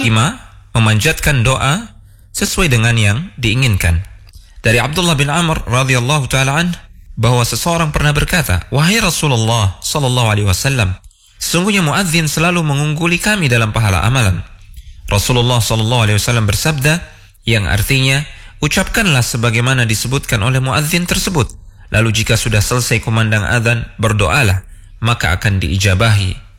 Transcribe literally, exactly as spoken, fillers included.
Ima memanjatkan doa sesuai dengan yang diinginkan. Dari Abdullah bin Amr radhiyallahu taala an bahwa seseorang pernah berkata, "Wahai Rasulullah sallallahu alaihi wasallam, sesungguhnya muadzin selalu mengungguli kami dalam pahala amalan." Rasulullah sallallahu alaihi wasallam bersabda, yang artinya, ucapkanlah sebagaimana disebutkan oleh muadzin tersebut. Lalu jika sudah selesai kumandang adzan, berdoalah, maka akan diijabahi.